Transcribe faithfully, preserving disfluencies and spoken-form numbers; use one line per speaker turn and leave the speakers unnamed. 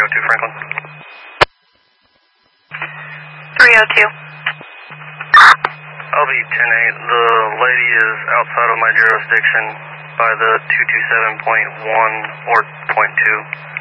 oh two Franklin.
three oh two.
L V ten eight, the lady is outside of my jurisdiction by the two two seven point one or point two.